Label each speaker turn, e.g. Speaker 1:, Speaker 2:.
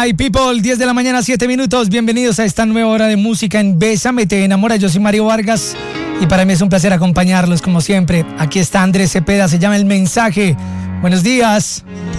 Speaker 1: my people, 10 de la mañana, 7 minutos. Bienvenidos a esta nueva hora de música en Bésame, te enamora. Yo soy Mario Vargas y para mí es un placer acompañarlos como siempre. Aquí está Andrés Cepeda, se llama El Mensaje. Buenos días.